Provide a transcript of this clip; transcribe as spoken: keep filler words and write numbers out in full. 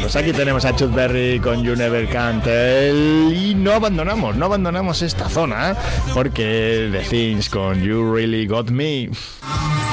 Pues aquí tenemos a Chuck Berry con You Never Can Tell y no abandonamos, no abandonamos esta zona porque The Things con You Really Got Me.